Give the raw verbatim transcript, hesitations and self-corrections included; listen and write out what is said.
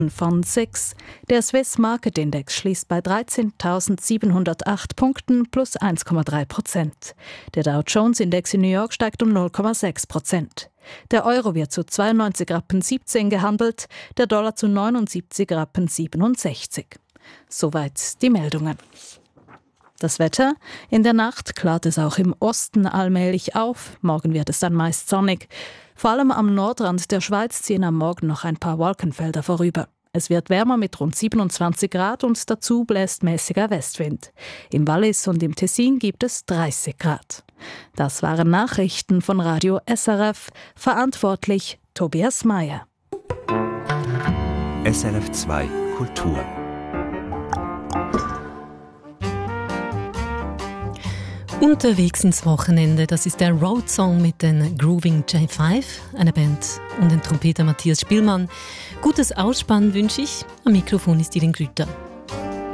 von sechs. Der Swiss Market Index schließt bei dreizehntausendsiebenhundertacht Punkten plus eins Komma drei Prozent. Der Dow Jones Index in New York steigt um null Komma sechs Prozent. Der Euro wird zu zweiundneunzig Rappen siebzehn gehandelt, der Dollar zu neunundsiebzig Rappen siebenundsechzig. Soweit die Meldungen. Das Wetter: In der Nacht klart es auch im Osten allmählich auf. Morgen wird es dann meist sonnig. Vor allem am Nordrand der Schweiz ziehen am Morgen noch ein paar Wolkenfelder vorüber. Es wird wärmer mit rund siebenundzwanzig Grad und dazu bläst mäßiger Westwind. Im Wallis und im Tessin gibt es dreißig Grad. Das waren Nachrichten von Radio S R F. Verantwortlich Tobias Meyer. S R F zwei Kultur. Unterwegs ins Wochenende, das ist der Road Song mit den Grooving J fünf, einer Band, und den Trompeter Matthias Spielmann. Gutes Ausspannen wünsche ich. Am Mikrofon ist Irene Grüter.